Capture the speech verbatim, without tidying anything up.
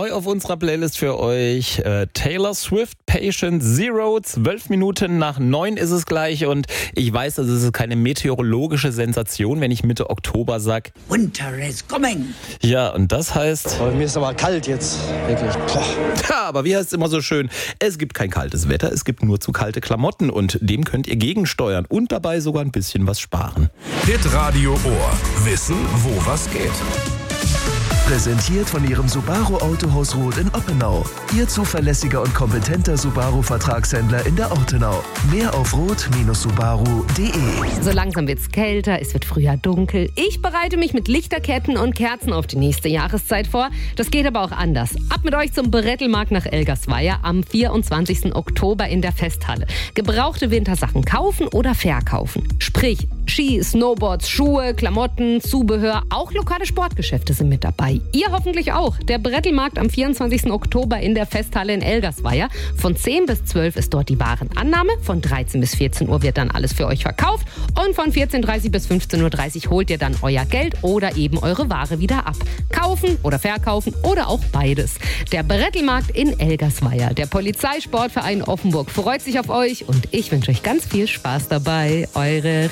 Neu auf unserer Playlist für euch äh, Taylor Swift, Patient Zero. Zwölf Minuten nach neun ist es gleich und ich weiß, das ist keine meteorologische Sensation, wenn ich Mitte Oktober sag. Winter is coming. Ja, und das heißt... Aber mir ist aber kalt jetzt, wirklich. Boah. Ja, aber wie heißt es immer so schön? Es gibt kein kaltes Wetter, es gibt nur zu kalte Klamotten und dem könnt ihr gegensteuern und dabei sogar ein bisschen was sparen. Hitradio Ohr. Wissen, wo was geht. Präsentiert von Ihrem Subaru Autohaus Roth in Oppenau. Ihr zuverlässiger und kompetenter Subaru-Vertragshändler in der Ortenau. Mehr auf roth Subaru punkt de. So langsam wird's kälter, es wird früher dunkel. Ich bereite mich mit Lichterketten und Kerzen auf die nächste Jahreszeit vor. Das geht aber auch anders. Ab mit euch zum Brettelmarkt nach Elgersweier am vierundzwanzigsten Oktober in der Festhalle. Gebrauchte Wintersachen kaufen oder verkaufen. Sprich, Ski, Snowboards, Schuhe, Klamotten, Zubehör, auch lokale Sportgeschäfte sind mit dabei. Ihr hoffentlich auch. Der Brettelmarkt am vierundzwanzigsten Oktober in der Festhalle in Elgersweier. Von zehn bis zwölf ist dort die Warenannahme. Von dreizehn bis vierzehn Uhr wird dann alles für euch verkauft. Und von vierzehn Uhr dreißig bis fünfzehn Uhr dreißig holt ihr dann euer Geld oder eben eure Ware wieder ab. Kaufen oder verkaufen oder auch beides. Der Brettelmarkt in Elgersweier. Der Polizeisportverein Offenburg freut sich auf euch und ich wünsche euch ganz viel Spaß dabei. Eure